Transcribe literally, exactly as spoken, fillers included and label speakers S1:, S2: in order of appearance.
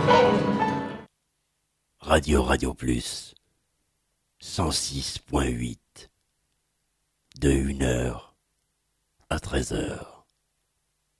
S1: Radio Radio Plus cent six point huit de une heure à treize heures.